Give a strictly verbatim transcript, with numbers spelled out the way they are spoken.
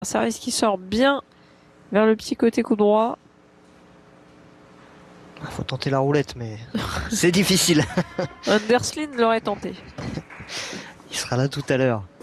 Service qui sort bien vers le petit côté coup droit. Faut tenter la roulette, mais c'est difficile. Anderslin l'aurait tenté. Il sera là tout à l'heure.